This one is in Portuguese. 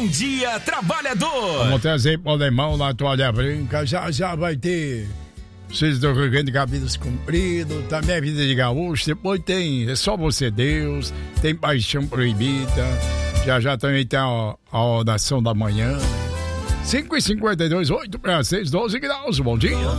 Bom dia, trabalhador. Vamos trazer pro alemão na toalha branca. Já vai ter vocês do Rio Grande, cabelos compridos. Também a vida de gaúcho. Depois tem É Só Você Deus. Tem Paixão Proibida. Já também tem a oração da manhã. 5h52, 8 para 6, 12 graus. Bom dia.